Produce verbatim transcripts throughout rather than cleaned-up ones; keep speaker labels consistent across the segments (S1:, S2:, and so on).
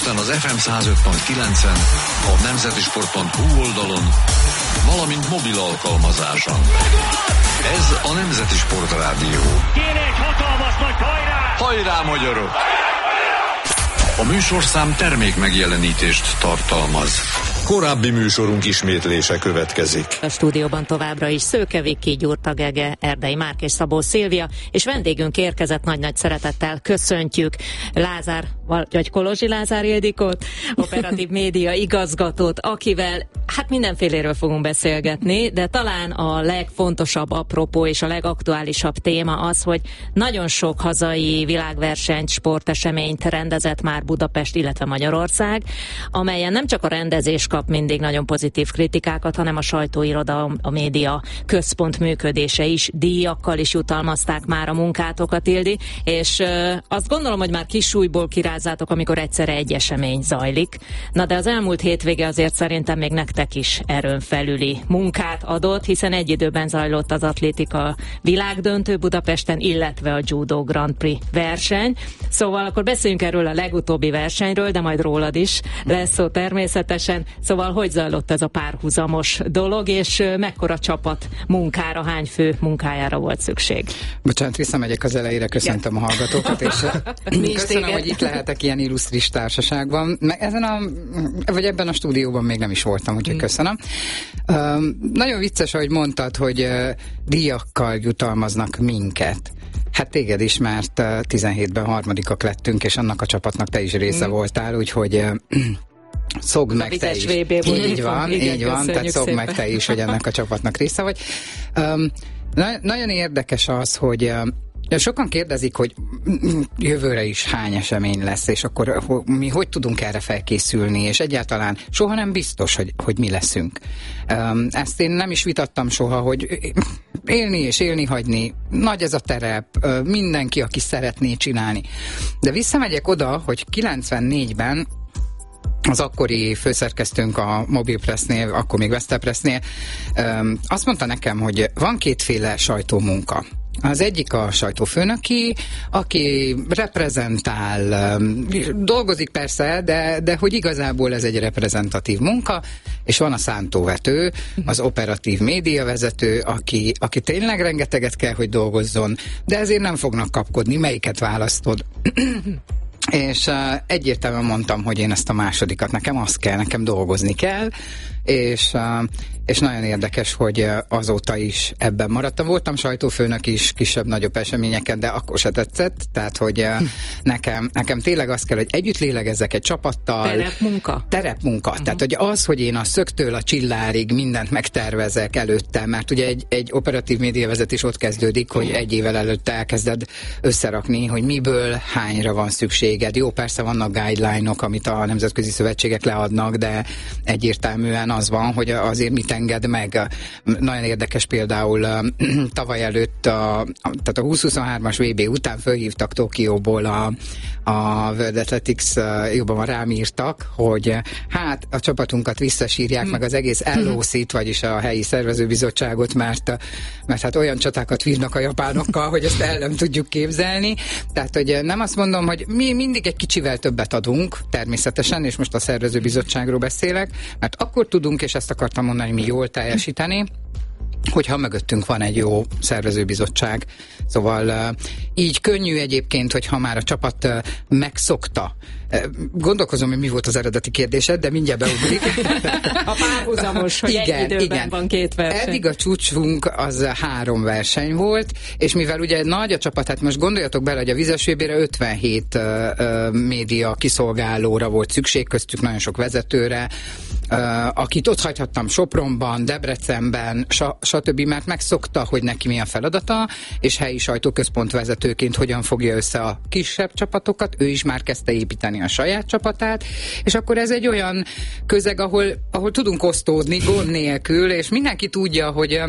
S1: Budapesten az ef em száz öt pont kilencen, a nemzetisport pont hu oldalon, valamint mobil alkalmazáson. Ez a Nemzeti Sport Rádió.
S2: Kéne egy hatalmas nagy hajrá!
S1: Hajrá, magyarok! A műsorszám termék megjelenítést tartalmaz. Korábbi műsorunk ismétlése következik.
S3: A stúdióban továbbra is Szőke Viki, Gyurta Gege, Erdei Márk és Szabó Szilvia, és vendégünk érkezett, nagy-nagy szeretettel köszöntjük Lázár, vagy Kolozsi Lázár Ildikót, operatív média igazgatót, akivel hát mindenféléről fogunk beszélgetni, de talán a legfontosabb apropó és a legaktuálisabb téma az, hogy nagyon sok hazai világversenyt, sporteseményt rendezett már Budapest, illetve Magyarország, amelyen nem csak a rendezés kap mindig nagyon pozitív kritikákat, hanem a sajtóiroda, a média központ működése is, díjakkal is jutalmazták már a munkátokat, Ildi, és ö, azt gondolom, hogy már kis súlyból kirázzátok, amikor egyszerre egy esemény zajlik. Na de az elmúlt hétvége azért szerintem még nektek is erőn felüli munkát adott, hiszen egy időben zajlott az atlétika világdöntő Budapesten, illetve a Judo Grand Prix verseny. Szóval akkor beszéljünk erről a legutóbbi versenyről, de majd rólad is lesz szó természetesen. Szóval hogy zajlott ez a párhuzamos dolog, és mekkora csapat munkára, hány fő munkájára volt szükség?
S4: Bocsánat, visszamegyek az elejére, köszöntöm a hallgatókat, és köszönöm, hogy itt lehetek ilyen illusztris társaságban. Ezen a, vagy ebben a stúdióban még nem is voltam, úgyhogy mm. köszönöm. Um, nagyon vicces, ahogy mondtad, hogy uh, díjakkal jutalmaznak minket. Hát téged is, mert uh, tizenhétben harmadikak lettünk, és annak a csapatnak te is része mm. voltál, úgyhogy uh, szogd meg te is. Így van, igen, így van, tehát szogd meg te is, hogy ennek a csapatnak része vagy. Um, na- nagyon érdekes az, hogy uh, sokan kérdezik, hogy jövőre is hány esemény lesz, és akkor ho- mi hogy tudunk erre felkészülni, és egyáltalán soha nem biztos, hogy, hogy mi leszünk. Um, ezt én nem is vitattam soha, hogy élni és élni hagyni, nagy ez a terep, uh, mindenki, aki szeretné csinálni. De visszamegyek oda, hogy kilencvennégyben az akkori főszerkesztőnk a Mobil Pressnél, akkor még Vesztel Pressnél, um, azt mondta nekem, hogy van kétféle sajtómunka. Az egyik a sajtófőnöki, aki reprezentál, um, dolgozik persze, de, de hogy igazából ez egy reprezentatív munka, és van a szántóvető, az operatív médiavezető, aki, aki tényleg rengeteget kell, hogy dolgozzon, de ezért nem fognak kapkodni, melyiket választod. És uh, egyértelműen mondtam, hogy én ezt a másodikat, nekem azt kell, nekem dolgozni kell, és, uh, és nagyon érdekes, hogy uh, azóta is ebben maradtam. Voltam sajtófőnök is kisebb-nagyobb eseményeken, de akkor se tetszett, tehát hogy uh, nekem, nekem tényleg azt kell, hogy együtt lélegezzek egy csapattal.
S3: Terepmunka?
S4: Terepmunka. Uh-huh. Tehát hogy az, hogy én a szögtől a csillárig mindent megtervezek előtte, mert ugye egy, egy operatív médiavezetés ott kezdődik, hogy egy évvel előtte elkezded összerakni, hogy miből hányra van szükséged. Jó, persze vannak guideline-ok, amit a nemzetközi szövetségek leadnak, de egyértelműen az van, hogy azért mit enged meg. Nagyon érdekes például tavaly előtt, a, tehát a húsz-huszonhármas vé bé után fölhívtak Tokióból a, a World Athletics, jobban rám írtak, hogy hát a csapatunkat visszasírják, hmm. meg az egész el o cé-t, vagyis a helyi szervezőbizottságot, mert, mert hát olyan csatákat vívnak a japánokkal, hogy ezt el nem tudjuk képzelni. Tehát, hogy nem azt mondom, hogy mi mindig egy kicsivel többet adunk, természetesen, és most a szervezőbizottságról beszélek, mert akkor tudunk, és ezt akartam mondani, mi jól teljesíteni, hogyha mögöttünk van egy jó szervezőbizottság. Szóval így könnyű egyébként, hogyha már a csapat megszokta. Gondolkozom, hogy mi volt az eredeti kérdésed, de mindjárt beugrik.
S3: A párhuzamos, hogy igen, egy időben igen. Van két verseny.
S4: Eddig a csúcsunk az három verseny volt, és mivel ugye nagy a csapat, hát most gondoljatok bele, hogy a Vizes vé bére ötvenhét uh, uh, média kiszolgálóra volt szükség, köztük nagyon sok vezetőre, uh, akit ott hagyhattam Sopronban, Debrecenben, stb., mert megszokta, hogy neki mi a feladata, és helyi sajtóközpont vezetőként hogyan fogja össze a kisebb csapatokat, ő is már kezdte építeni a saját csapatát, és akkor ez egy olyan közeg, ahol, ahol tudunk osztódni gond nélkül, és mindenki tudja, hogy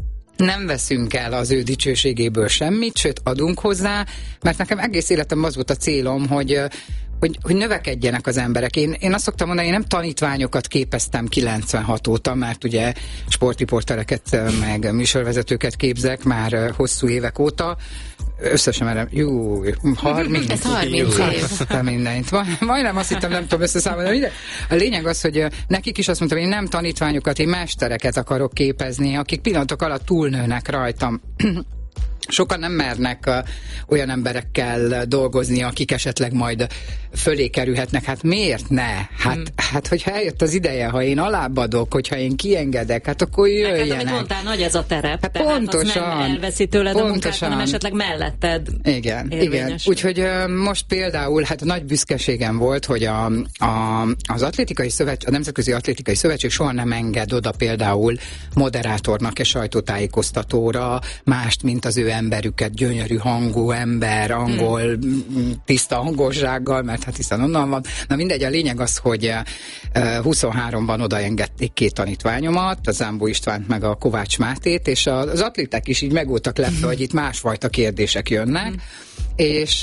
S4: nem veszünk el az ő dicsőségéből semmit, sőt adunk hozzá, mert nekem egész életem az volt a célom, hogy hogy, hogy növekedjenek az emberek. Én, én azt szoktam mondani, én nem tanítványokat képeztem kilencvenhat óta, mert ugye sportriportereket meg műsorvezetőket képzek már hosszú évek óta. Összesen merem, jó, harminc,
S3: Ez harminc év.
S4: Mindent. Majdnem azt hittem, nem tudom összeszámolni. A lényeg az, hogy nekik is azt mondtam, én nem tanítványokat, én mestereket akarok képezni, akik pillanatok alatt túlnőnek rajtam. Sokan nem mernek uh, olyan emberekkel dolgozni, akik esetleg majd fölé kerülhetnek. Hát miért ne? Hát, hmm. hát hogyha eljött az ideje, ha én alábbadok, hogyha én kiengedek, hát akkor jöjjenek. Hát, amit
S3: mondtál, nagy ez a terep.
S4: Hát
S3: tehát
S4: pontosan.
S3: Az nem elveszi tőled
S4: pontosan.
S3: A munkát, hanem esetleg melletted.
S4: Igen, igen. Úgyhogy uh, most például, hát nagy büszkeségem volt, hogy a, a, az atlétikai szövetség, a Nemzetközi Atlétikai Szövetség soha nem enged oda például moderátornak és sajtótájékoztatóra mást, mint az ő emberüket, gyönyörű hangú ember, angol, hmm. tiszta angolsággal, mert hát hiszen onnan van. Na mindegy, a lényeg az, hogy huszonháromban odaengedték két tanítványomat, a Zámbó Istvánt meg a Kovács Mátét, és az atléták is így meg voltak lepve, hogy itt másfajta kérdések jönnek, hmm. és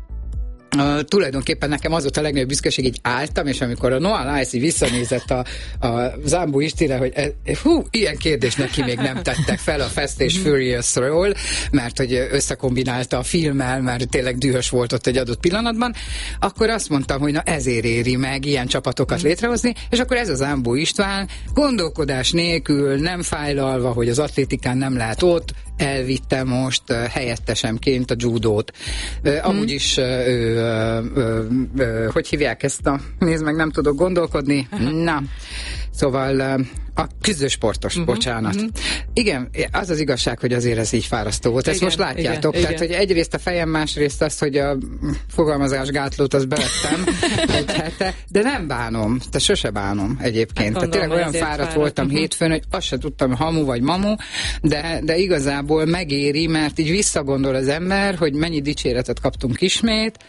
S4: Uh, tulajdonképpen nekem az volt a legnagyobb büszkeség, így álltam, és amikor a Noah Lyles így visszanézett a, a Zámbó Istire, hogy e, hú, ilyen kérdést neki még nem tettek fel a Fast és Furious-ról, mert hogy összekombinálta a filmmel, mert tényleg dühös volt ott egy adott pillanatban, akkor azt mondtam, hogy na ezért éri meg ilyen csapatokat létrehozni, és akkor ez a Zámbó István gondolkodás nélkül, nem fájlalva, hogy az atlétikán nem lehet ott, elvitte most uh, helyettesemként a judót. Uh, amúgy is uh, ő, uh, uh, uh, hogy hívják ezt a... Nézd meg, nem tudok gondolkodni. Na, szóval... Uh, A küzdősportos, uh-huh, bocsánat. Uh-huh. Igen, az az igazság, hogy azért ez így fárasztó volt. Ezt igen, most látjátok. Igen, tehát, igen. hogy egyrészt a fejem, másrészt azt, hogy a fogalmazásgátlót azt bevettem egy hete, de nem bánom. Tehát sose bánom egyébként. Hát, tehát tényleg olyan fáradt, fáradt voltam uh-huh. hétfőn, hogy azt se tudtam, hamu vagy mamu, de, de igazából megéri, mert így visszagondol az ember, hogy mennyi dicséretet kaptunk ismét,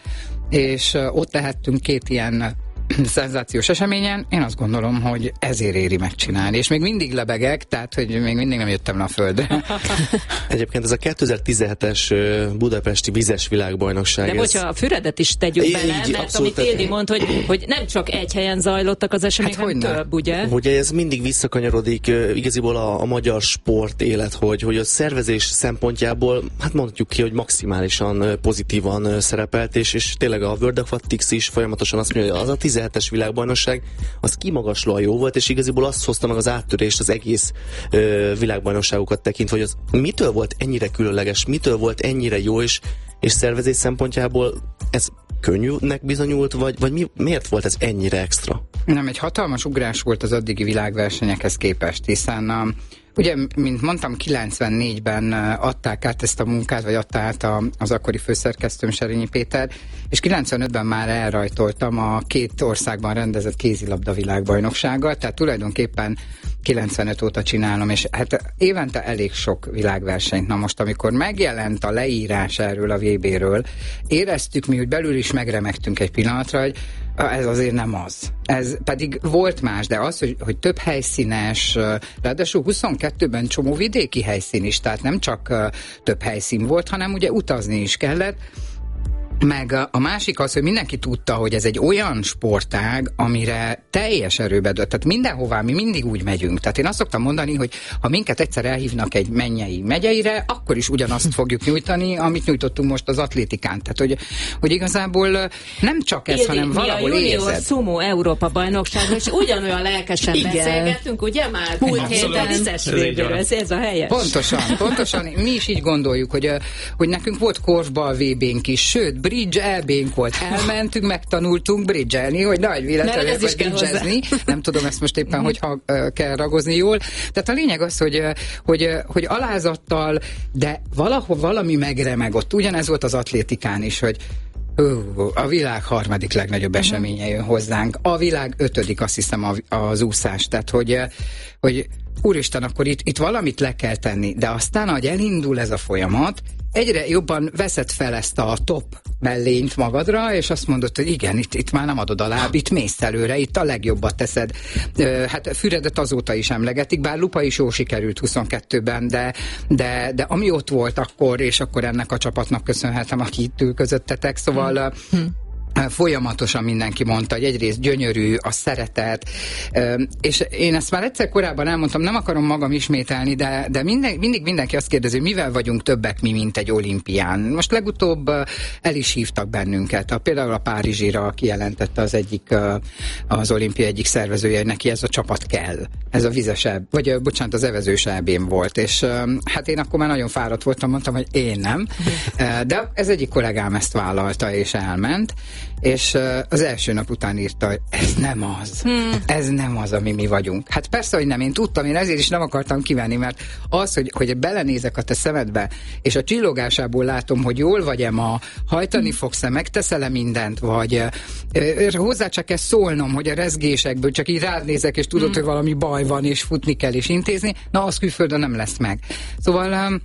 S4: és ott tehettünk két ilyen szenzációs eseményen, én azt gondolom, hogy ezért éri megcsinálni. És még mindig lebegek, tehát, hogy még mindig nem jöttem le a földre.
S5: Egyébként ez a kétezer-tizenhetes budapesti vizes világbajnokság.
S3: De
S5: ez...
S3: hogyha a Füredet is tegyük így, bele, mert abszolút, amit Ildi mond, hogy, hogy nem csak egy helyen zajlottak az események, hát hanem több, ugye?
S5: Ugye ez mindig visszakanyarodik igaziból a, a magyar sport élet, hogy, hogy a szervezés szempontjából, hát mondjuk ki, hogy maximálisan pozitívan szerepelt, és, és tényleg a World Aquatics is folyamatosan azt mondja, hogy az a tizenhetes világbajnokság, az kimagaslóan jó volt, és igaziból azt hozta meg az áttörést az egész ö, világbajnokságokat tekintve, hogy az mitől volt ennyire különleges, mitől volt ennyire jó, és, és szervezés szempontjából ez könnyűnek bizonyult, vagy, vagy mi, miért volt ez ennyire extra?
S4: Nem, egy hatalmas ugrás volt az addigi világversenyekhez képest, hiszen a ugye, mint mondtam, kilencvennégyben adták át ezt a munkát, vagy adta át a, az akkori főszerkesztőm, Serényi Péter, és kilencvenötben már elrajtoltam a két országban rendezett kézilabda világbajnoksággal, tehát tulajdonképpen kilencvenöt óta csinálom, és hát évente elég sok világversenyt. Na most, amikor megjelent a leírás erről a vé béről, éreztük mi, hogy belül is megremegtünk egy pillanatra, hogy ez azért nem az. Ez pedig volt más, de az, hogy, hogy több helyszínes, ráadásul huszonkettőben csomó vidéki helyszín is, tehát nem csak több helyszín volt, hanem ugye utazni is kellett. Meg a másik az, hogy mindenki tudta, hogy ez egy olyan sportág, amire teljes erőbe dölt. Tehát mindenhová mi mindig úgy megyünk. Tehát én azt szoktam mondani, hogy ha minket egyszer elhívnak egy mennyei megyeire, akkor is ugyanazt fogjuk nyújtani, amit nyújtottunk most az atlétikán. Tehát, hogy, hogy igazából nem csak ez, Ildi, hanem valahol érzed. Mi a Junior Sumo
S3: Európa bajnokságban, és ugyanolyan lelkesen igen. beszélgetünk, ugye már múlt héten vizes végéről, ez, ez a helyes.
S4: Pontosan, pontosan. Mi is így gondoljuk, hogy, hogy nekünk volt korfball vé bénk is, sőt, bridge elbénk volt. Elmentünk, megtanultunk bridge-elni, hogy nagy véletlenül vagy bridge-ezni. Nem tudom ezt most éppen, hogy ha, uh, kell ragozni jól. Tehát a lényeg az, hogy, uh, hogy, uh, hogy alázattal, de valahol valami megremegott. Ugyanez volt az atlétikán is, hogy uh, a világ harmadik legnagyobb eseménye jön hozzánk. A világ ötödik, azt hiszem, a, az úszás. Tehát, hogy, uh, hogy úristen, akkor itt, itt valamit le kell tenni. De aztán, ahogy elindul ez a folyamat, egyre jobban veszed fel ezt a top mellényt magadra, és azt mondod, hogy igen, itt, itt már nem adod a láb, itt mész előre, itt a legjobbat teszed. Hát Füredet azóta is emlegetik, bár Lupa is jó sikerült huszonkettőben, de, de, de ami ott volt akkor, és akkor ennek a csapatnak köszönhetem, aki itt ül közöttetek, szóval... Hmm. folyamatosan mindenki mondta, hogy egyrészt gyönyörű, a szeretet, és én ezt már egyszer korábban elmondtam, nem akarom magam ismételni, de, de minden, mindig mindenki azt kérdezi, mivel vagyunk többek mi, mint egy olimpián. Most legutóbb el is hívtak bennünket. A, például a Párizsira kijelentette az egyik, az olimpia egyik szervezője, hogy neki ez a csapat kell. Ez a vizesebb, vagy bocsánat, az evezős ebén volt, és hát én akkor már nagyon fáradt voltam, mondtam, hogy én nem. De ez egyik kollégám ezt vállalta, és elment, és az első nap után írta, hogy ez nem az. Hmm. Ez nem az, ami mi vagyunk. Hát persze, hogy nem, én tudtam, én ezért is nem akartam kivenni, mert az, hogy, hogy belenézek a te szemedbe, és a csillogásából látom, hogy jól vagy-e ma, hajtani fogsz-e, megteszel-e mindent, vagy uh, hozzá csak kell szólnom, hogy a rezgésekből csak így rád nézek, és tudod, hmm. hogy valami baj van, és futni kell, és intézni, na az külföldön nem lesz meg. Szóval um,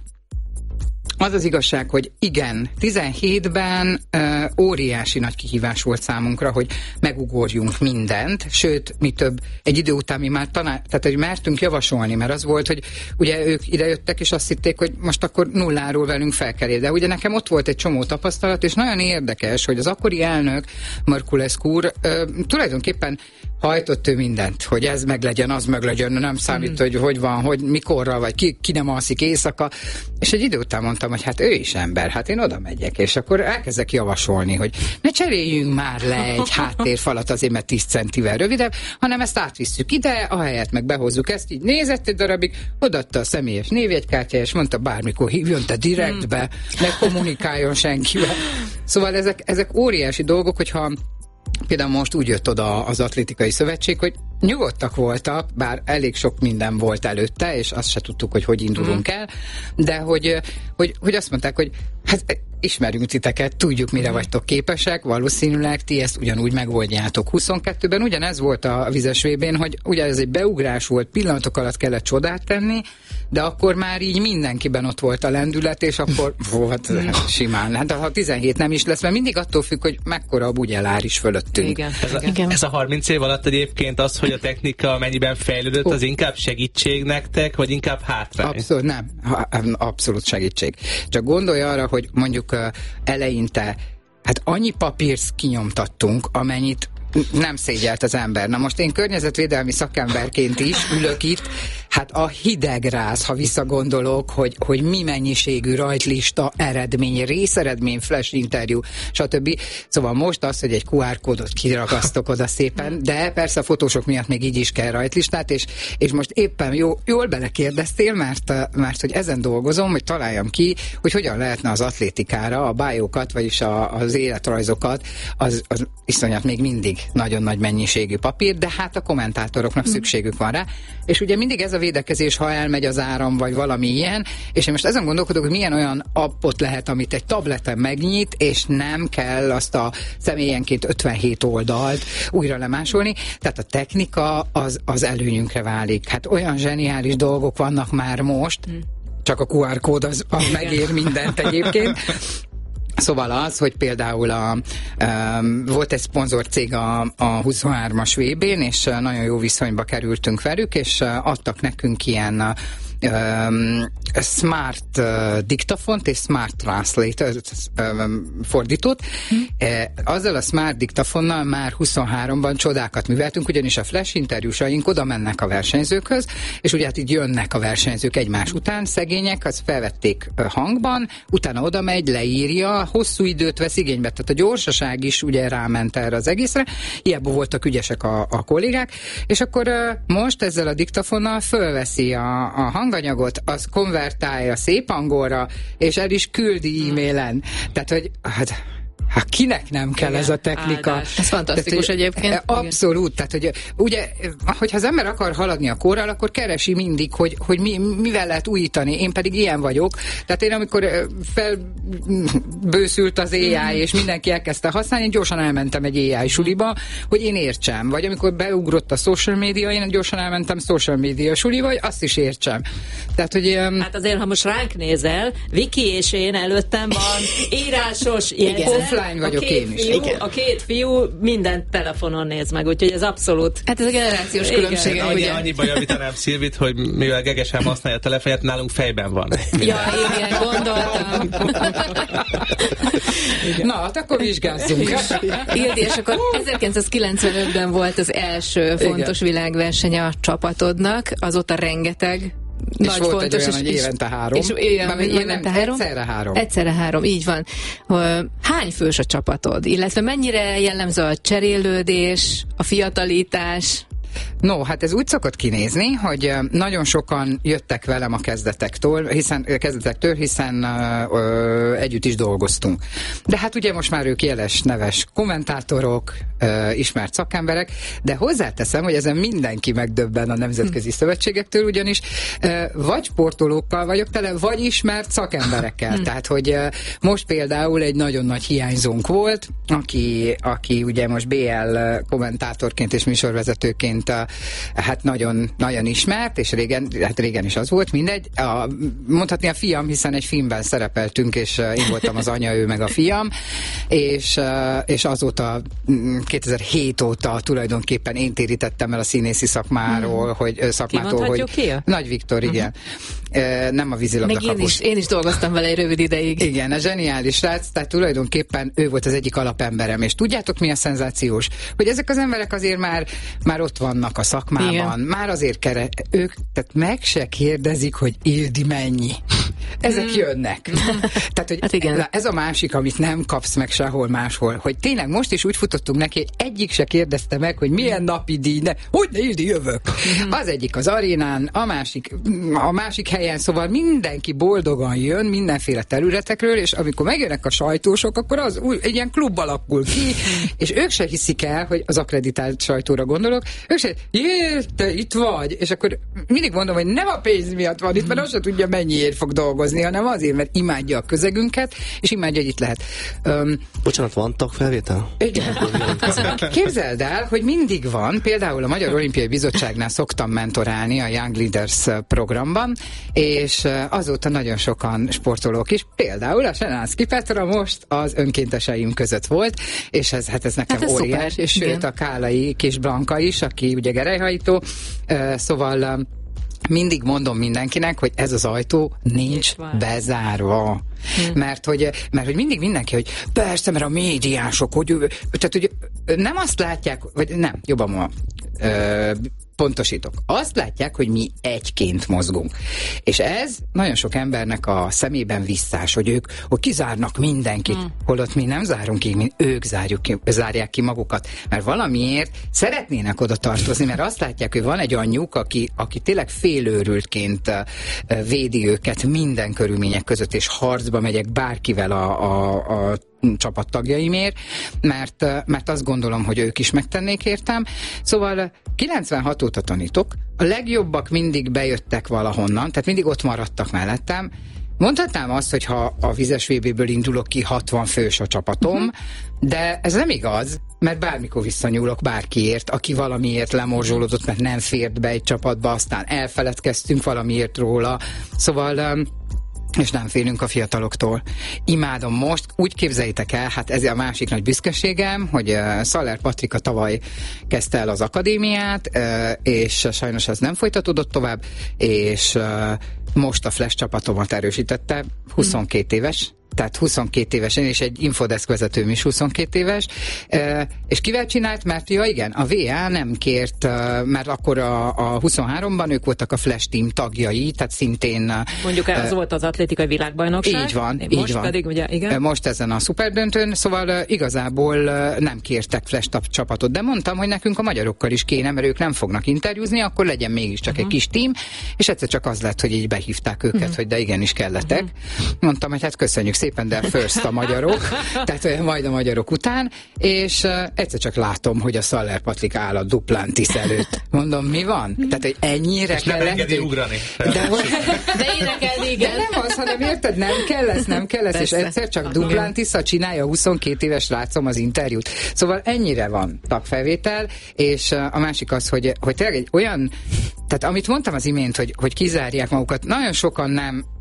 S4: az az igazság, hogy igen, tizenhétben uh, óriási nagy kihívás volt számunkra, hogy megugorjunk mindent, sőt, mi több, egy idő után mi már tanár, tehát hogy mertünk javasolni, mert az volt, hogy ugye ők idejöttek, és azt hitték, hogy most akkor nulláról velünk felkerül. De ugye nekem ott volt egy csomó tapasztalat, és nagyon érdekes, hogy az akkori elnök, Marculescu úr, uh, tulajdonképpen hajtott ő mindent, hogy ez meg legyen, az meg legyen, nem számít, mm. hogy hogy van, hogy mikorra, vagy ki, ki nem alszik éjszaka, és egy idő után mondtam, hogy hát ő is ember, hát én oda megyek, és akkor elkezdek javasolni, hogy ne cseréljünk már le egy háttérfalat azért, mert tíz centivel rövidebb, hanem ezt átvisszük ide, ahelyett meg behozzuk ezt, így nézett egy darabig, odaadta a személyes névjegykártyája, és mondta, bármikor hívjon te direktbe, ne kommunikáljon senkivel. Szóval ezek, ezek óriási dolgok, hogyha például most úgy jött oda az Atlétikai Szövetség, hogy nyugodtak voltak, bár elég sok minden volt előtte, és azt se tudtuk, hogy hogy indulunk mm. el, de hogy, hogy, hogy azt mondták, hogy hát ismerünk titeket, tudjuk, mire mm. vagytok képesek, valószínűleg ti ezt ugyanúgy megoldjátok. huszonkettőben ugyanez volt a vizes vébén, hogy ugye ez egy beugrás volt, pillanatok alatt kellett csodát tenni, de akkor már így mindenkiben ott volt a lendület, és akkor volt simán. Hát ha tizenhét nem is lesz, mert mindig attól függ, hogy mekkora a bugyelár is fölöttünk.
S3: Igen.
S6: Ez, a,
S3: Igen.
S6: ez a harminc év alatt egyébként az, hogy a technika mennyiben fejlődött, az inkább segítség nektek, vagy inkább hátrány?
S4: Abszolút nem. Abszolút segítség. Csak gondolj arra, hogy mondjuk uh, eleinte hát annyi papírt kinyomtattunk, amennyit nem szégyelt az ember. Na most én környezetvédelmi szakemberként is ülök itt, hát a hidegráz, ha visszagondolok, hogy, hogy mi mennyiségű rajtlista, eredmény, részeredmény, flash interjú, stb. Szóval most az, hogy egy kú ár kódot kiragasztok oda szépen, de persze a fotósok miatt még így is kell rajtlistát, és, és most éppen jó, jól belekérdeztél, mert, mert hogy ezen dolgozom, hogy találjam ki, hogy hogyan lehetne az atlétikára a bájókat, vagyis a, az életrajzokat, az, az iszonyat még mindig nagyon nagy mennyiségű papír, de hát a kommentátoroknak mm. szükségük van rá, és ugye mindig ez a védekezés, ha elmegy az áram, vagy valami ilyen, és én most ezen gondolkodok, hogy milyen olyan appot lehet, amit egy tableten megnyit, és nem kell azt a személyenként ötvenhét oldalt újra lemásolni, tehát a technika az, az előnyünkre válik. Hát olyan zseniális dolgok vannak már most, mm. csak a kú ár kód az, az megér mindent egyébként. Szóval az, hogy például a, um, volt egy szponzorcég a, a huszonhármas vébén, és uh, nagyon jó viszonyba kerültünk velük, és uh, adtak nekünk ilyen uh, Um, smart uh, diktafont és smart translator um, fordítót. Hmm. Uh, azzal a smart diktafonnal már huszonháromban csodákat műveltünk, ugyanis a flash interjúsaink oda mennek a versenyzőkhöz, és ugye hát így jönnek a versenyzők egymás után, szegények, azt felvették uh, hangban, utána oda megy, leírja, hosszú időt vesz igénybe, tehát a gyorsaság is ugye ráment erre az egészre, hiába voltak ügyesek a, a kollégák, és akkor uh, most ezzel a diktafonnal fölveszi a, a hang anyagot, az konvertálja szép angolra, és el is küldi e-mailen. Tehát, hogy hát, hát kinek nem kell igen, ez a technika?
S3: Áldás. Ez fantasztikus tehát, egyébként.
S4: Abszolút. Tehát, hogy ugye, hogyha az ember akar haladni a korral, akkor keresi mindig, hogy, hogy mi, mivel lehet újítani. Én pedig ilyen vagyok. Tehát én amikor felbőszült az á i, mm. és mindenki elkezdte használni, én gyorsan elmentem egy á i suliba, hogy én értsem. Vagy amikor beugrott a social media, én gyorsan elmentem social media suliba, hogy azt is értsem. Tehát, hogy...
S3: Hát azért, ha most ránk nézel, Viki és én előttem van írásos jegyzet,
S4: lány vagyok én is.
S3: Fiú, a két fiú mindent telefonon néz meg, úgyhogy ez abszolút...
S7: Hát ez a generációs különbség.
S6: Annyi, annyiban javítanám Szilvit, hogy mivel gegesen használja a telefonját, nálunk fejben van.
S7: Ja, igen, gondoltam.
S4: Na, hát akkor vizsgázzunk.
S7: Ildi, és akkor ezerkilencszázkilencvenötben volt az első fontos igen. világverseny a csapatodnak, azóta rengeteg
S4: és
S7: nagy
S4: volt
S7: fontos,
S4: egy olyan, hogy évente három.
S7: És, ilyen,
S4: nem,
S7: évente
S4: nem,
S7: három?
S4: Egyszerre három.
S7: Egyszerre három, így van. Hány fős a csapatod? Illetve mennyire jellemző a cserélődés, a fiatalítás?
S4: No, hát ez úgy szokott kinézni, hogy nagyon sokan jöttek velem a kezdetektől, hiszen, kezdetektől, hiszen ö, együtt is dolgoztunk. De hát ugye most már ők jeles, neves kommentátorok, ö, ismert szakemberek, de hozzáteszem, hogy ezen mindenki megdöbben a nemzetközi hm. szövetségektől, ugyanis ö, vagy sportolókkal vagyok tele, vagy ismert szakemberekkel. Hm. Tehát, hogy ö, most például egy nagyon nagy hiányzónk volt, aki, aki ugye most bé el kommentátorként és műsorvezetőként a, hát nagyon, nagyon ismert, és régen, hát régen is az volt, mindegy. A, mondhatni a fiam, hiszen egy filmben szerepeltünk, és én voltam az anya, ő meg a fiam, és, és azóta kétezer-hét óta tulajdonképpen én térítettem el a színészi szakmáról, hmm. hogy szakmától, hogy
S3: ki?
S4: Nagy Viktor, igen. Uh-huh. Nem a vízilabda
S7: kapus. Én is, én is dolgoztam vele egy rövid ideig.
S4: Igen, a zseniális srác, tehát tulajdonképpen ő volt az egyik alapemberem, és tudjátok mi a szenzációs? Hogy ezek az emberek azért már, már ott vannak a szakmában, igen. már azért kere, ők, tehát meg se kérdezik, hogy Ildi mennyi. Ezek mm. jönnek. Tehát, hogy
S7: hát igen.
S4: ez a másik, amit nem kapsz meg sehol máshol, hogy tényleg most is úgy futottunk neki, hogy egyik se kérdezte meg, hogy milyen napi díj, ne, hogy ne Ildi jövök. Mm. Az egyik az arénán, a másik a másik helyen, szóval mindenki boldogan jön mindenféle területekről, és amikor megjönnek a sajtósok, akkor az úgy, egy ilyen klub alakul ki, és ők se hiszik el, hogy az akkreditált sajtóra gondolok, ők se, jé, te itt vagy, és akkor mindig mondom, hogy nem a pénz miatt van itt, mert azt se tudja, mennyiért fog dolgozni, hanem azért, mert imádja a közegünket, és imádja, hogy itt lehet. Um,
S5: Bocsánat, van tagfelvétel?
S4: Igen. Képzeld el, hogy mindig van, például a Magyar Olimpiai Bizottságnál szoktam mentorálni a Young Leaders programban, és azóta nagyon sokan sportolók is, például a Senánszky Petra most az önkénteseim között volt, és ez, hát ez nekem hát ez óriás, szuper. És sőt igen. a Kálai Kis Blanka is, aki ugye gerelyhajtó, szóval mindig mondom mindenkinek, hogy ez az ajtó nincs bezárva. Hmm. Mert, hogy, mert hogy mindig mindenki, hogy persze, mert a médiások, hogy, tehát, hogy nem azt látják, vagy nem, jobban ma, ö, pontosítok. Azt látják, hogy mi egyként mozgunk. És ez nagyon sok embernek a szemében visszás, hogy ők hogy kizárnak mindenkit, hmm. holott mi nem zárunk ki, mi ők zárjuk ki, zárják ki magukat. Mert valamiért szeretnének oda tartozni, mert azt látják, hogy van egy anyjuk, aki, aki tényleg félőrültként védi őket minden körülmények között, és harcba megyek bárkivel a, a, a csapattagjaimért, mert, mert azt gondolom, hogy ők is megtennék értem. Szóval kilencvenhat óta tanítok, a legjobbak mindig bejöttek valahonnan, tehát mindig ott maradtak mellettem. Mondhatnám azt, hogy ha a vizes vé béből indulok ki, hatvan fős a csapatom, uh-huh. de ez nem igaz, mert bármikor visszanyúlok bárkiért, aki valamiért lemorzsolódott, mert nem fért be egy csapatba, aztán elfeledkeztünk valamiért róla. Szóval és nem félünk a fiataloktól. Imádom most, úgy képzeljétek el, hát ez a másik nagy büszkeségem, hogy uh, Szaller Patrika tavaly kezdte el az akadémiát, uh, és sajnos ez nem folytatódott tovább, és uh, most a Flash csapatomat erősítette, huszonkét éves, tehát huszonkét évesen, és egy infodesk vezetőm is huszonkét éves, és kivel csinált? Mert ja igen, a vé á nem kért, mert akkor a, a huszonháromban ők voltak a Flash Team tagjai, tehát szintén...
S3: Mondjuk ez uh, volt az atlétikai világbajnokság.
S4: Így van,
S3: most
S4: így van.
S3: Pedig ugye, igen.
S4: Most ezen a szuperdöntőn, szóval igazából nem kértek Flash csapatot, de mondtam, hogy nekünk a magyarokkal is kéne, mert ők nem fognak interjúzni, akkor legyen mégiscsak uh-huh. egy kis team, és egyszer csak az lett, hogy így behívták őket, uh-huh. hogy de igenis kellettek. Uh-huh. Mondtam, hogy hát köszönjük szépen, de first a magyarok, tehát majd a magyarok után, és uh, egyszer csak látom, hogy a Szaller Patrik áll a Duplantis előtt. Mondom, mi van? Tehát, hogy ennyire
S6: és
S4: kell
S6: nem engedi ugrani.
S4: De,
S7: de énekelni, igen.
S4: De nem az, hanem érted, nem kell lesz, nem kell lesz, és egyszer csak Duplantis-szal csinálja huszonkét éves rácom az interjút. Szóval ennyire van tagfelvétel, és uh, a másik az, hogy, hogy tényleg egy olyan, tehát amit mondtam az imént, hogy, hogy kizárják magukat, nagyon sokan nem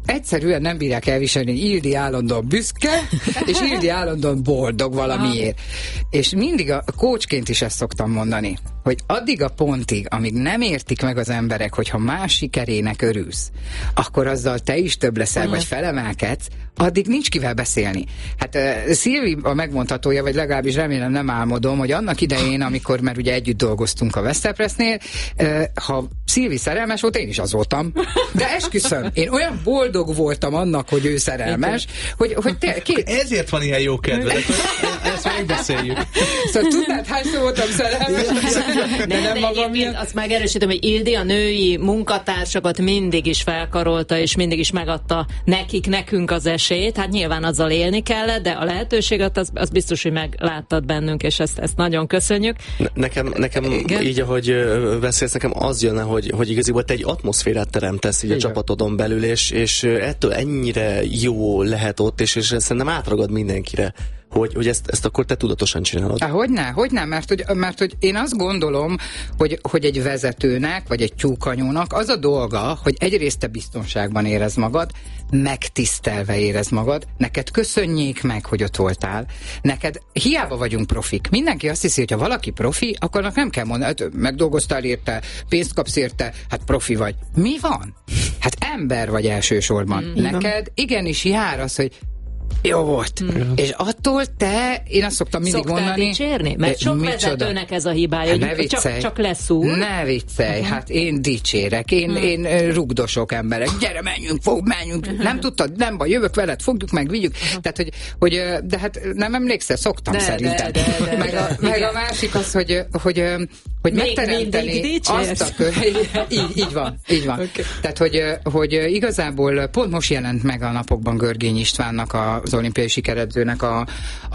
S4: egyszerűen nem bírják elviselni, hogy Ildi állandóan büszke, és Ildi állandóan boldog valamiért. És mindig a coachként is ezt szoktam mondani, hogy addig a pontig, amíg nem értik meg az emberek, hogyha más sikerének örülsz, akkor azzal te is több leszel, vagy felemelkedsz, addig nincs kivel beszélni. Hát uh, Szilvi a megmondhatója, vagy legalábbis remélem nem álmodom, hogy annak idején, amikor már ugye együtt dolgoztunk a Vesztepressnél, uh, ha Szilvi szerelmes volt, én is az voltam. De esküszöm, én olyan boldog voltam annak, hogy ő szerelmes, hogy, hogy te, két...
S6: Ezért van ilyen jó kedved. Ezt megbeszéljük.
S4: Szóval tudnád, hányszor voltam szerelmes?
S3: De, de nem magam miatt. Azt megerősítem, hogy Ildi a női munkatársakat mindig is felkarolta, és mindig is megadta nekik, nekünk az esélyt. Hát nyilván azzal élni kellett, de a lehetőséget az, az biztos, hogy megláttad bennünk, és ezt, ezt nagyon köszönjük.
S5: Ne, nekem, nekem így, ahogy beszélsz, nekem az jönne, hogy, hogy igaziból te egy atmoszférát teremtesz így a csapatodon belül, és, és ettől ennyire jó lehet ott, és, és szerintem átragad mindenkire, hogy, hogy ezt, ezt akkor te tudatosan csinálod.
S4: Há, hogyne, hogyne, mert hogy, mert hogy én azt gondolom, hogy, hogy egy vezetőnek, vagy egy tyúkanyónak az a dolga, hogy egyrészt te biztonságban érezd magad, megtisztelve érezd magad, neked köszönjék meg, hogy ott voltál, neked hiába vagyunk profik. Mindenki azt hiszi, hogy ha valaki profi, akkor nem kell mondani, hát megdolgoztál érte, pénzt kapsz érte, hát profi vagy. Mi van? Hát ember vagy elsősorban. Mm, neked igenis jár az, hogy jó volt. Mm. És attól te, én azt szoktam mindig
S3: Szoktál
S4: mondani...
S3: dicsérni? Mert sok micsoda? Vezetőnek ez a hibája, hát hogy csak, csak leszúr.
S4: Ne viccelj, uh-huh. hát én dicsérek, én, uh-huh. én rugdosok emberek. Gyere, menjünk, fog, menjünk. Uh-huh. Nem tudtad, nem baj, jövök veled, fogjuk meg, vigyük. Uh-huh. Tehát, hogy, hogy, de hát nem emlékszel, szoktam de, szerintem. De, de, de, meg, a, meg a másik az, hogy, hogy, hogy
S3: még
S4: megteremteni azt a kö... így, így van, így van. Okay. Tehát, hogy, hogy igazából pont most jelent meg a napokban Görgény Istvánnak a az olimpiai sikeredzőnek a,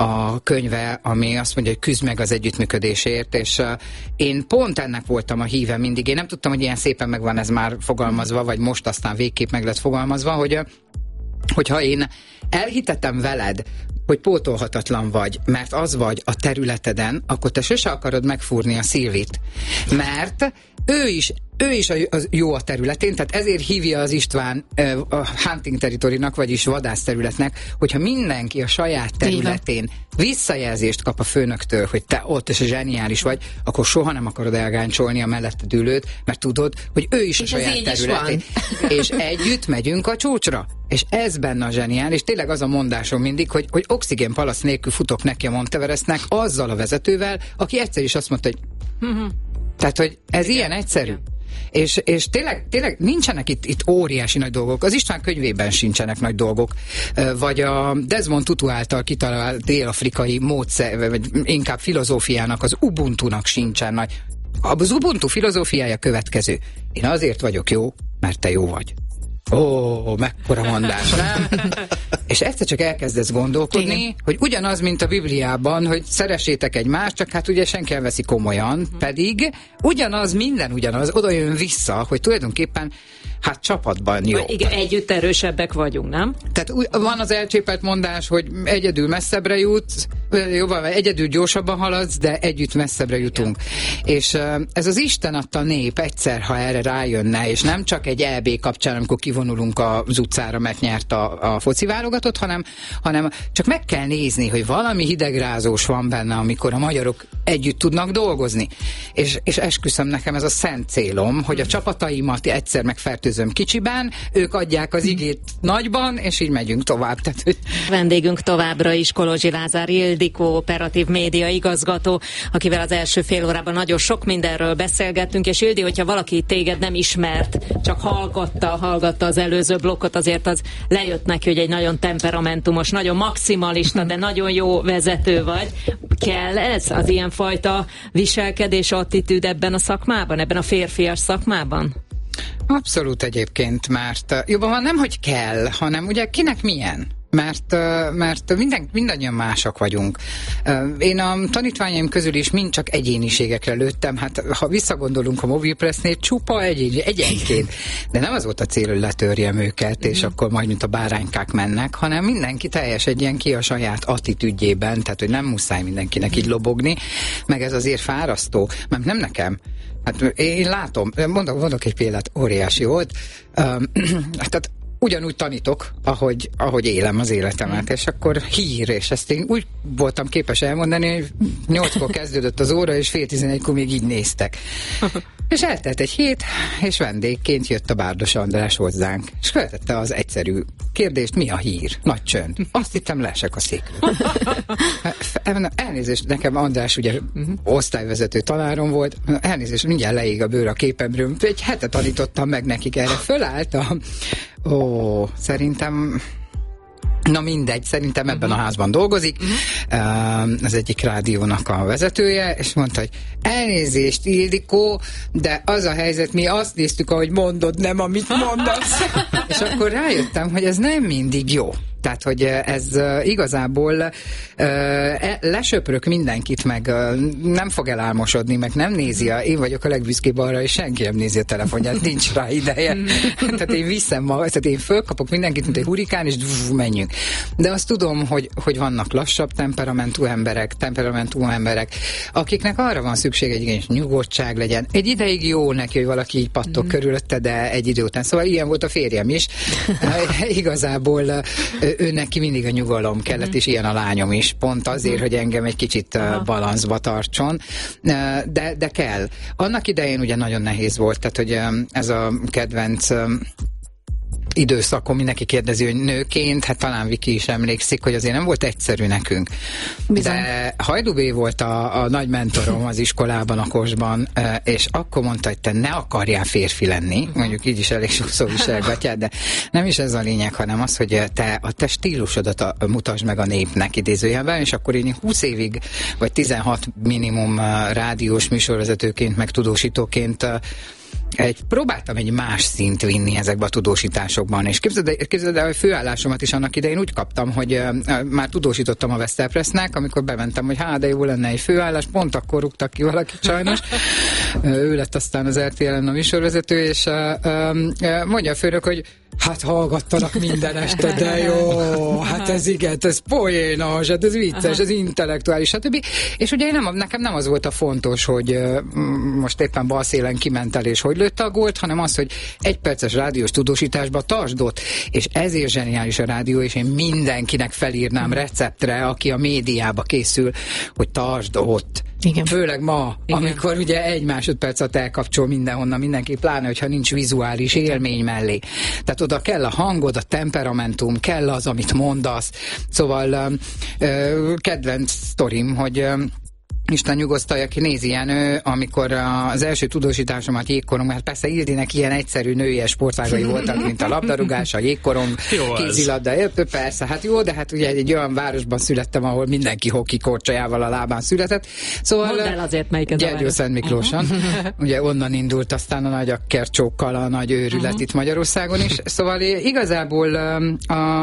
S4: a könyve, ami azt mondja, hogy küzd meg az együttműködésért, és uh, én pont ennek voltam a híve mindig. Én nem tudtam, hogy ilyen szépen meg van ez már fogalmazva, vagy most aztán végképp meg lett fogalmazva, hogy uh, hogyha én elhitetem veled, hogy pótolhatatlan vagy, mert az vagy a területeden, akkor te sose akarod megfúrni a Szilvit. Mert ő is Ő is a, a jó a területén, tehát ezért hívja az István a hunting territorynak, vagyis vadászterületnek, hogyha mindenki a saját területén visszajelzést kap a főnöktől, hogy te ott és zseniális vagy, akkor soha nem akarod elgáncsolni a melletted ülőt, mert tudod, hogy ő is és a saját területén. És együtt megyünk a csúcsra. És ez benne a zseniális. Tényleg az a mondásom mindig, hogy, hogy oxigénpalac nélkül futok neki a Monteverestnek azzal a vezetővel, aki egyszer is azt mondta, hogy tehát, hogy ez igen, ilyen egyszerű. Igen. És, és tényleg, tényleg nincsenek itt, itt óriási nagy dolgok. Az István könyvében sincsenek nagy dolgok. Vagy a Desmond Tutu által kitalált dél-afrikai módszer, vagy inkább filozófiának, az Ubuntunak sincsen nagy. Az Ubuntu filozófiája következő. Én azért vagyok jó, mert te jó vagy. Ó, mekkora mondás, nem? És egyszer csak elkezdesz gondolkodni, igen, hogy ugyanaz, mint a Bibliában, hogy szeressétek egymást, csak hát ugye senki nem veszi komolyan, uh-huh. pedig ugyanaz, minden ugyanaz, oda jön vissza, hogy tulajdonképpen hát csapatban jó.
S3: Igen, együtt erősebbek vagyunk, nem?
S4: Tehát van az elcsépelt mondás, hogy egyedül messzebbre jutsz, jobban, egyedül gyorsabban haladsz, de együtt messzebbre jutunk. Igen. És ez az Isten adta nép egyszer, ha erre rájönne, és nem csak egy é bé kapcsán, amikor kivonulunk az utcára, mert nyert a, a foci válogatott, hanem, hanem csak meg kell nézni, hogy valami hidegrázós van benne, amikor a magyarok együtt tudnak dolgozni. És, és esküszöm, nekem ez a szent célom, hogy a csapataimat egyszer megfertőzöm kicsiben, ők adják az igét nagyban, és így megyünk tovább. Tehát, hogy...
S3: Vendégünk továbbra is Kolozsi Lázár Ildikó, operatív média igazgató, akivel az első fél órában nagyon sok mindenről beszélgettünk, és Ildi, hogyha valaki téged nem ismert, csak hallgatta, hallgatta az előző blokkot, azért az lejött neki, hogy egy nagyon temperamentumos, nagyon maximalista, de nagyon jó vezető vagy. Kell ez, az ilyenfajta viselkedés, attitűd ebben a szakmában, ebben a férfias szakmában?
S4: Abszolút egyébként, mert jobban van nem, hogy kell, hanem ugye kinek milyen. Mert, mert minden, mindannyian mások vagyunk. Én a tanítványaim közül is mind csak egyéniségekre lőttem, hát ha visszagondolunk a Mobilpressnél, csupa egyén, egyenként. De nem az volt a cél, hogy letörjem őket, és mm-hmm. akkor majd, mint a báránykák mennek, hanem mindenki teljes egy ilyen ki a saját attitűdjében, tehát, hogy nem muszáj mindenkinek így lobogni, meg ez azért fárasztó, mert nem nekem. Hát én látom, mondok, mondok egy példát, óriási volt. Tehát ugyanúgy tanítok, ahogy, ahogy élem az életemet, és akkor hír, és ezt én úgy voltam képes elmondani, hogy nyolckor kezdődött az óra, és fél tizenegykor még így néztek. És eltelt egy hét, és vendégként jött a Bárdos András hozzánk, és feltette az egyszerű kérdést, mi a hír? Nagy csönd. Azt hittem, leesek a székről. Elnézést, nekem András ugye osztályvezető tanárom volt, elnézést, mindjárt leég a bőr a képemről. Egy hetet tanítottam meg nekik erre. Fölálltam. Ó, szerintem... Na mindegy, szerintem ebben uh-huh. a házban dolgozik, uh-huh. az egyik rádiónak a vezetője, és mondta, hogy elnézést, Ildikó, de az a helyzet, mi azt néztük, ahogy mondod, nem amit mondasz. És akkor rájöttem, hogy ez nem mindig jó. Tehát, hogy ez igazából lesöprök mindenkit, meg nem fog elálmosodni, meg nem nézi a, én vagyok a legbüszkébb arra, és senki nem nézi a telefonját, nincs rá ideje. Tehát én viszem ma, tehát én fölkapok mindenkit, mint egy hurikán, és dv, menjünk. De azt tudom, hogy, hogy vannak lassabb temperamentú emberek, temperamentú emberek, akiknek arra van szükség, egy igényes nyugodtság legyen. Egy ideig jó neki, hogy valaki így pattog mm. körülötte, de egy idő után. Szóval ilyen volt a férjem is. Igazából ő neki mindig a nyugalom kellett, és ilyen a lányom is, pont azért, hogy engem egy kicsit Aha. balanszba tartson, de, de kell. Annak idején ugye nagyon nehéz volt, tehát hogy ez a kedvenc időszakon mindenki kérdezi, hogy nőként, hát talán Viki is emlékszik, hogy azért nem volt egyszerű nekünk. Bizony. De Hajdú volt a, a nagy mentorom az iskolában, a Kosban, és akkor mondta, hogy te ne akarjál férfi lenni, mondjuk így is elég sokszor viselgatját, de nem is ez a lényeg, hanem az, hogy te a te stílusodat a, mutasd meg a népnek idézőjelben, és akkor én húsz évig, vagy tizenhat minimum rádiós műsorvezetőként, meg tudósítóként Egy, próbáltam egy más szint vinni ezekbe a tudósításokban, és képzeld el, képzeld el, hogy főállásomat is annak idején úgy kaptam, hogy uh, már tudósítottam a Vesztelpressnek, amikor bementem, hogy hát, de jó lenne egy főállás, pont akkor rúgtak ki valakit sajnos. uh, ő lett aztán az er té el-en a műsorvezető, és uh, uh, mondja a főnök, hogy hát hallgattanak minden este, de jó, hát ez igen, ez poénos, hát ez vicces, ez intellektuális, stb. És ugye nem, nekem nem az volt a fontos, hogy uh, most éppen balszélen kiment el, és hogy lőtte a gólt, hanem az, hogy egy perces rádiós tudósításba tartsd ott, és ezért zseniális a rádió, és én mindenkinek felírnám receptre, aki a médiába készül, hogy tartsd ott. Igen. Főleg ma, igen. Amikor ugye egy másodperc alatt elkapcsol mindenhonnan mindenki, pláne, hogyha nincs vizuális élmény mellé. Tehát oda kell a hangod, a temperamentum, kell az, amit mondasz. Szóval uh, kedvenc sztorim, hogy uh, Isten nyugosztalja, aki nézi ilyen, amikor az első tudósításomat jégkorong, mert persze Ildinek ilyen egyszerű női sportágai voltak, mint a labdarúgás, a jégkorong, kézilabda, persze, hát jó, de hát ugye egy olyan városban születtem, ahol mindenki hoki korcsolyával a lábán született. Szóval
S3: mondd el azért, melyik ez a város.
S4: Gyergyószentmiklóson. Uh-huh. Ugye onnan indult aztán a nagy akkercsókkal a nagy őrület uh-huh. itt Magyarországon is. Szóval igazából a, a, a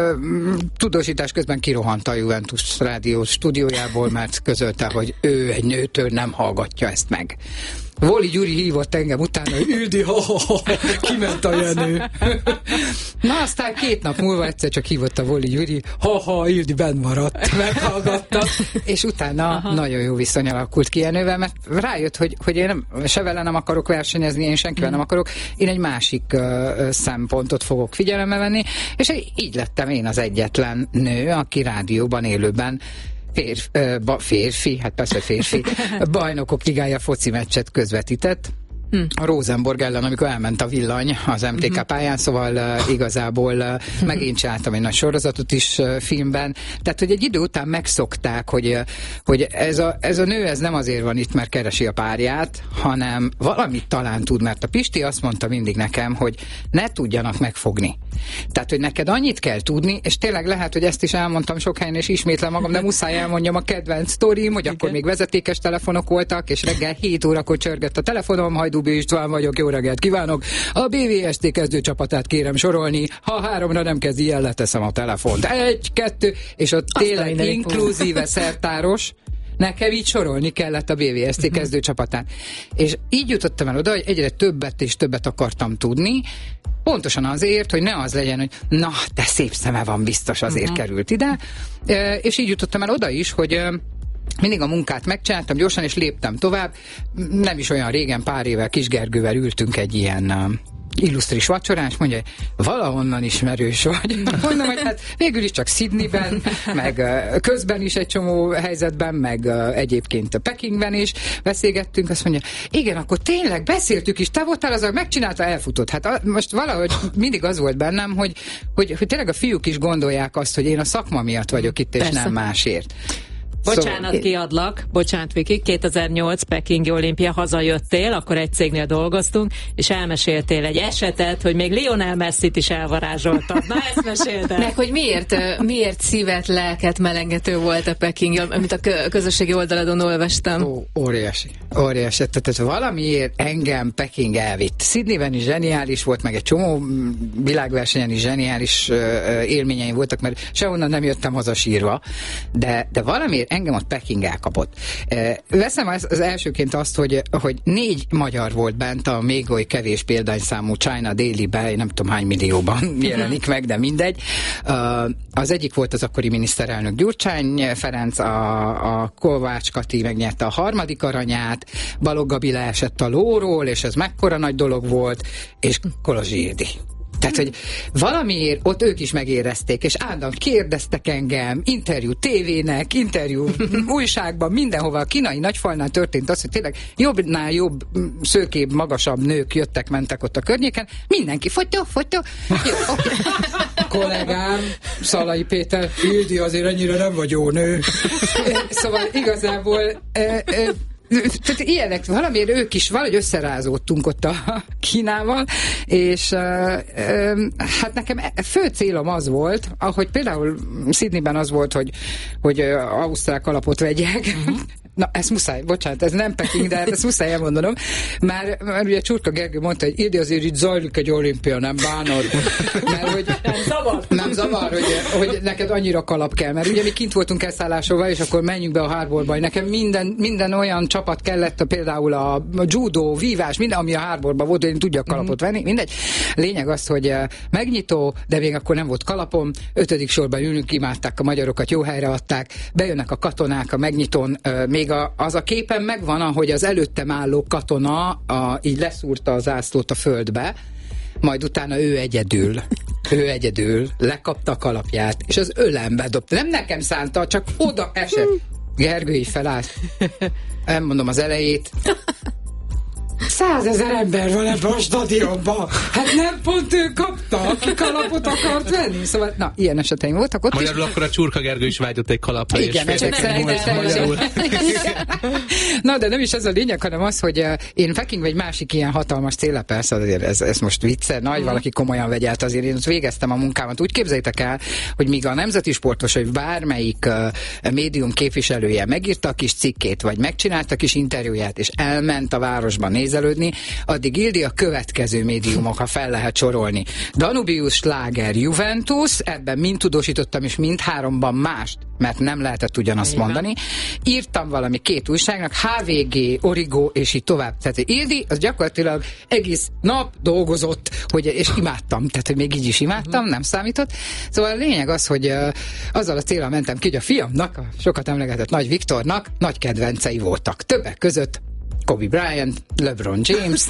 S4: tudósítás közben kirohant a Juventus rádió stúdiójából, mert közölte, hogy ő egy nőtől nem hallgatja ezt meg. Voli Gyuri hívott engem utána, hogy Ildi, ha, ha, ha, kiment a Jenő. Na aztán két nap múlva egyszer csak hívott a Voli Gyuri, ha, ha, Ildi benn maradt, meghallgatta, és utána Aha. nagyon jó viszony alakult ki Jenővel, mert rájött, hogy, hogy én nem, se vele nem akarok versenyezni, én senkivel mm. nem akarok, én egy másik uh, szempontot fogok figyelembe venni, és így lettem én az egyetlen nő, aki rádióban, élőben Férfi, uh, férfi, hát persze férfi, bajnokok ligája foci meccset közvetített. Hmm. A Rosenborg ellen, amikor elment a villany az em té ká pályán, szóval uh, igazából uh, megint csináltam egy nagy sorozatot is uh, filmben. Tehát, hogy egy idő után megszokták, hogy, uh, hogy ez, a, ez a nő ez nem azért van itt, mert keresi a párját, hanem valamit talán tud, mert a Pisti azt mondta mindig nekem, hogy ne tudjanak megfogni. Tehát, hogy neked annyit kell tudni, és tényleg lehet, hogy ezt is elmondtam sok helyen, és ismétlem magam, de muszáj elmondjam a kedvenc sztorim, hogy akkor még vezetékes telefonok voltak, és reggel hét órakor csörgött a telefonom, Hajdúbi István vagyok, jó reggelt kívánok. A bé vé es té kezdőcsapatát kérem sorolni, ha háromra nem kezd ilyen, leteszem a telefont. Egy, kettő, és ott tényleg inkluzíve szertáros, nekem így sorolni kellett a bé vé es té kezdőcsapatát. És így jutottam el oda, hogy egyre többet és többet akartam tudni, pontosan azért, hogy ne az legyen, hogy na, de szép szeme van, biztos azért uh-huh. került ide. E, és így jutottam el oda is, hogy e, mindig a munkát megcsináltam gyorsan, és léptem tovább. Nem is olyan régen, pár évvel Kis Gergővel ültünk egy ilyen illusztris vacsorán, és mondja, hogy valahonnan ismerős vagy. Mondom, hogy hát végül is csak Sydneyben, meg közben is egy csomó helyzetben, meg egyébként Pekingben is beszélgettünk, azt mondja, igen, akkor tényleg beszéltük is, te voltál az, megcsinálta, elfutott. Hát most valahogy mindig az volt bennem, hogy, hogy, hogy tényleg a fiúk is gondolják azt, hogy én a szakma miatt vagyok itt, és Persze. nem másért.
S3: Bocsánat, szóval, kiadlak. Bocsánat, Viki. kétezer-nyolc Pekingi olimpia, hazajöttél, akkor egy cégnél dolgoztunk, és elmeséltél egy esetet, hogy még Lionel Messit is elvarázsoltad. Na, ezt meséld el.
S7: Meg, hogy miért, miért szívet, lelket melengető volt a Peking, amit a közösségi oldaladon olvastam. Ó,
S4: óriási. Óriási. Tehát valamiért engem Peking elvitt. Sydneyben is zseniális volt, meg egy csomó világversenyen is zseniális élményeim voltak, mert sehonnan nem jöttem haza sírva, de, de valamiért engem ott Peking elkapott. Veszem az elsőként azt, hogy, hogy négy magyar volt bent a még oly kevés példányszámú China Daily-be, nem tudom hány millióban jelenik meg, de mindegy. Az egyik volt az akkori miniszterelnök Gyurcsány Ferenc, a, a Kovács Kati megnyerte a harmadik aranyát, Balogh Gabi leesett a lóról, és ez mekkora nagy dolog volt, és Kolozsi Ildi. Tehát, hogy valamiért ott ők is megérezték, és állandóan kérdeztek engem, interjú tévének, interjú újságban, mindenhova, a kínai nagyfalnál történt az, hogy tényleg jobbnál jobb, szőkébb, magasabb nők jöttek, mentek ott a környéken, mindenki, fotyó, fotyó, kollégám, Szalai Péter, Ildi, azért ennyire nem vagy jó nő. Szóval igazából e, e, tehát ilyenek, valamiért ők is valahogy összerázódtunk ott a Kínával, és uh, uh, hát nekem fő célom az volt, ahogy például Sydneyben az volt, hogy, hogy uh, ausztrál kalapot vegyek. Uh-huh. Na, ezt muszáj, bocsánat, ez nem Peking, de ezt muszáj elmondanom. Már, már ugye Csurka Gergő mondta, hogy Ildi, azért itt zajlik egy olimpia, nem bánod. Mert hogy
S3: nem zavar. Nem zavar,
S4: hogy, hogy neked annyira kalap kell, mert ugye mi kint voltunk elszállásolva, és akkor menjünk be a Harborba. Nekem minden, minden olyan csapat kellett, például a, a judo, vívás, minden, ami a Harborba volt, hogy én tudjak kalapot venni, mindegy. Lényeg az, hogy megnyitó, de még akkor nem volt kalapom, ötödik sorban ülünk, imádták a magyarokat, jó helyre adták, bejönnek a katonák a megnyitón, még a, az a képen megvan, ahogy az előttem álló katona a, így leszúrta a zászlót a földbe, majd utána ő egyedül, ő egyedül lekapta a kalapját, és az ölembe dobta. Nem nekem szánta, csak oda esett. Gergő így felállt. Elmondom az elejét. Százezer ember van ebben a stadionban. Hát nem pont ő kapta, aki kalapot akart venni. Szóval, na, ilyen eseteim voltak ott.
S6: Magyarul akkor a Csurka Gergő is vágyott egy kalapra.
S4: Igen, ezek szerint. Na, de nem is ez a lényeg, hanem az, hogy uh, én Pekingbe egy másik ilyen hatalmas céle, persze, azért ez, ez most vicce, nagy, mm. valaki komolyan vegyelt, azért én ott végeztem a munkámat. Úgy képzeljétek el, hogy míg a nemzeti sportos, vagy bármelyik uh, médium képviselője megírta a kis cikkét, vagy megcsinálta a kis interjúját, és elment a városba nézelődni, addig Ildi a következő médiumok, ha fel lehet sorolni. Danubius, Sláger, Juventus, ebben mind tudósítottam, és mind háromban mást, mert nem lehetett ugyanazt Igen. mondani. Írtam valami két újságnak, há vé gé, Origo, és így tovább. Tehát Ildi, az gyakorlatilag egész nap dolgozott, hogy, és imádtam, tehát hogy még így is imádtam, nem számított. Szóval a lényeg az, hogy uh, azzal a célral mentem ki, hogy a fiamnak, a sokat emlegetett Nagy Viktornak nagy kedvencei voltak. Többek között Kobe Bryant, LeBron James,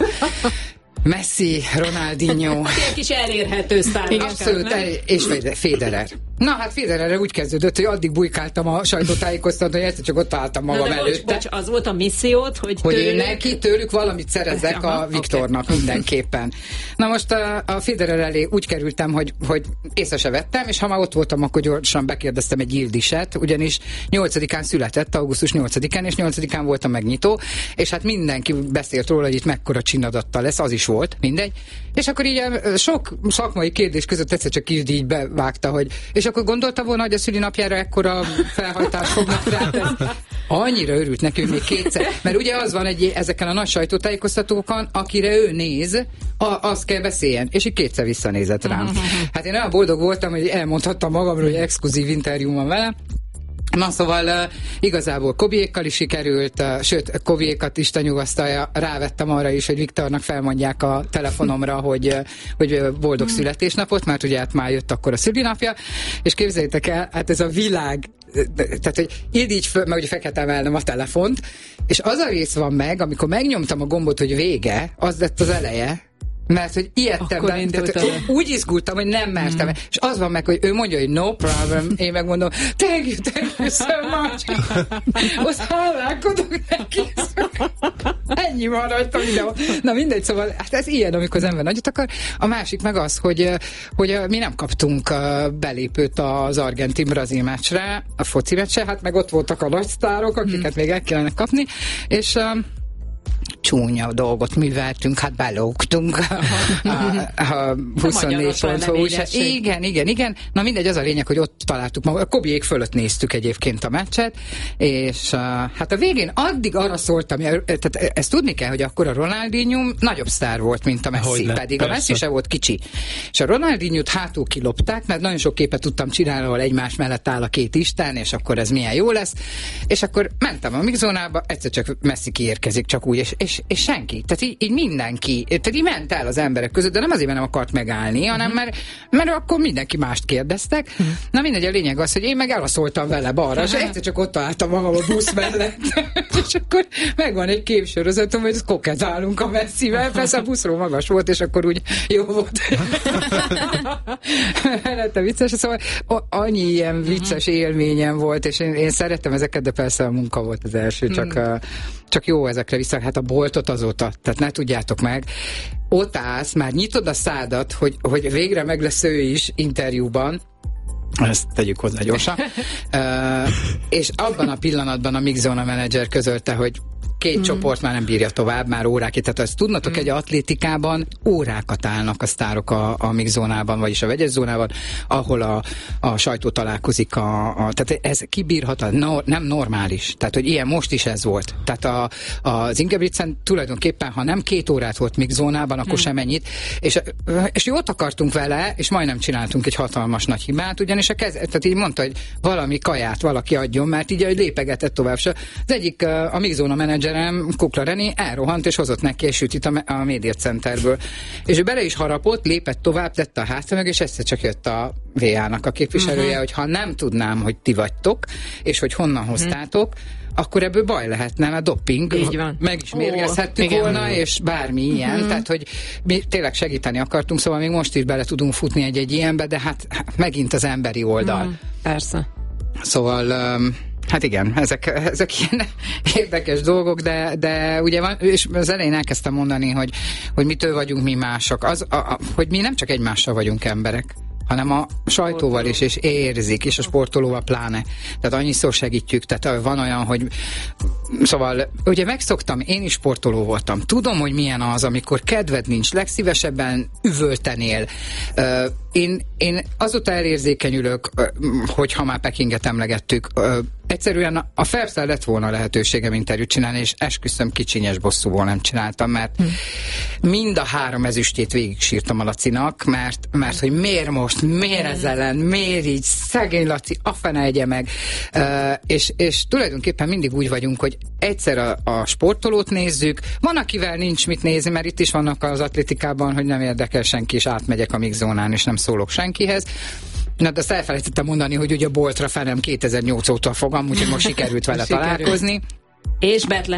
S4: Messi, Ronaldinho.
S3: Ilyen kis elérhető sztárok.
S4: Abszolút, el, és Federer. Na hát Federerre úgy kezdődött, hogy addig bujkáltam a sajtótájékoztatón, hogy egyszer csak ott álltam magam
S3: Na,
S4: előtte.
S3: Bocs, bocs, az volt a missziót, hogy
S4: Hogy
S3: tőlük...
S4: én neki, tőlük valamit szerezzek Aha, a Viktornak okay. mindenképpen. Na most a, a Federer elé úgy kerültem, hogy, hogy észre se vettem, és ha már ott voltam, akkor gyorsan bekérdeztem egy Ildiset, ugyanis nyolcadikán született, augusztus nyolcadikán, és nyolcadikán volt a megnyitó, és hát mindenki beszélt róla, hogy itt mekkora csinadatta lesz, az is volt, mindegy. És akkor így sok szakmai kérdés között egyszer csak Ildi így bevágta, hogy és akkor gondolta volna, hogy a szülinapjára ekkora felhajtást fognak rátenni. Annyira örült neki, hogy még kétszer. Mert ugye az van egy, ezeken a nagy sajtótájékoztatókon, akire ő néz, a, az kell beszéljen. És így kétszer visszanézett rám. Hát én olyan boldog voltam, hogy elmondhattam magamról, hogy exkluzív interjú van vele. Na szóval uh, igazából Kobiékkal is sikerült, uh, sőt, Kobiékat Isten nyugasztalja, rávettem arra is, hogy Viktornak felmondják a telefonomra, hogy, uh, hogy boldog születésnapot, mert ugye hát már jött akkor a szülinapja, és képzeljétek el, hát ez a világ, tehát, hogy így így föl, meg ugye fel kell emelnem a telefont, és az a rész van meg, amikor megnyomtam a gombot, hogy vége, az lett az eleje, Mert hogy ijedtem, tehát, úgy izgultam, hogy nem mertem. Mm. És az van meg, hogy ő mondja, hogy no problem, én megmondom, thank you, thank you so much. Azt hálálkodok neki. Ennyi maradtam videó. Na mindegy, szóval hát ez ilyen, amikor az ember nagyot akar. A másik meg az, hogy, hogy mi nem kaptunk belépőt az argentin-brazil meccsre, a foci meccsre, hát meg ott voltak a nagy sztárok, akiket mm. még el kellene kapni, és csúnya dolgot műveltünk, hát belógtunk a, a huszonnégy pont hu újság. Igen, igen, igen. Na mindegy, az a lényeg, hogy ott találtuk magunkat. A Kobiék fölött néztük egyébként a meccset, és uh, hát a végén addig arra szóltam, tehát ezt tudni kell, hogy akkor a Ronaldinho nagyobb sztár volt, mint a Messi, Hogyne, pedig persze. A Messi se volt kicsi. És a Ronaldinho-t hátul kilopták, mert nagyon sok képet tudtam csinálni, ahol egymás mellett áll a két isten, és akkor ez milyen jó lesz. És akkor mentem a mixzónába, egyszer csak Messi kiérkezik, csak úgy, és, és, és senki. Tehát így, így mindenki. Tehát így ment el az emberek között, de nem azért, mert nem akart megállni, hanem mert, mert akkor mindenki mást kérdeztek. Uh-huh. Na mindegy, a lényeg az, hogy én meg elaszoltam vele balra, uh-huh. és egyszer csak ott találtam magam a busz mellett. És akkor megvan egy képsorozatom, hogy kokezálunk a Messivel, persze a buszról magas volt, és akkor úgy jó volt. Lette vicces, szóval annyi ilyen vicces élményem volt, és én, én szerettem ezeket, de persze a munka volt az első, csak, uh, csak jó ezekre vissza. Hát a boltot azóta, tehát ne tudjátok meg, ott állsz, már nyitod a szádat, hogy, hogy végre meg lesz ő is interjúban, ezt tegyük hozzá gyorsan, uh, és abban a pillanatban a Mixzóna menedzser közölte, hogy két mm. csoport már nem bírja tovább, már órákig. Tehát ezt tudnatok, mm. egy atlétikában órákat állnak a sztárok a, a mixzónában, vagyis a vegyes zónában, ahol a, a sajtó találkozik. A, a, tehát ez kibírhatatlan, no, nem normális. Tehát, hogy ilyen most is ez volt. Tehát a, az Ingebrigtsen tulajdonképpen, ha nem két órát volt mixzónában, akkor mm. sem ennyit. És, és jót akartunk vele, és majdnem csináltunk egy hatalmas nagy hibát, ugyanis a kez, tehát így mondta, hogy valami kaját valaki adjon, mert így, hogy lépegetett tovább. Az egyik a mixzóna menedzser Kukla René elrohant, és hozott neki egy sütit a, a Media Centerből. És ő bele is harapott, lépett tovább, tette a hátra meg, és egyszer csak jött a vé á-nak a képviselője, uh-huh. hogy ha nem tudnám, hogy ti vagytok, és hogy honnan hoztátok, uh-huh. akkor ebből baj lehetne, mert doping, meg is mérgezhettük oh, volna, és bármi ilyen, uh-huh. tehát, hogy mi tényleg segíteni akartunk, szóval még most is bele tudunk futni egy-egy ilyenbe, de hát megint az emberi oldal. Uh-huh.
S7: Persze.
S4: Szóval... Um, Hát igen, ezek, ezek ilyen érdekes dolgok, de, de ugye van, és az elején elkezdtem mondani, hogy, hogy mitől vagyunk mi mások. Az, a, a, hogy mi nem csak egymással vagyunk emberek, hanem a sajtóval is, és érzik, és a sportolóval pláne. Tehát annyiszor segítjük, tehát van olyan, hogy szóval, ugye megszoktam, én is sportoló voltam. Tudom, hogy milyen az, amikor kedved nincs, legszívesebben üvöltenél. Uh, én, én azóta elérzékenyülök, uh, hogyha már Pekinget emlegettük, uh, egyszerűen a Phelpsszel lett volna lehetőségem interjút csinálni, és esküszöm, kicsinyes bosszúból nem csináltam, mert hm. mind a három ezüstjét végig sírtam a Lacinak, mert, mert hogy miért most, miért ez ellen, miért így, szegény Laci, a fene egye meg. Uh, és, és tulajdonképpen mindig úgy vagyunk, hogy egyszer a, a sportolót nézzük, van, akivel nincs mit nézni, mert itt is vannak az atlétikában, hogy nem érdekel senki, és átmegyek a mixzónán, és nem szólok senkihez. Na, de azt elfelejtettem mondani, hogy ugye a boltra felem kétezer-nyolc óta fogam, úgyhogy most sikerült vele sikerült. találkozni.
S3: És Betlen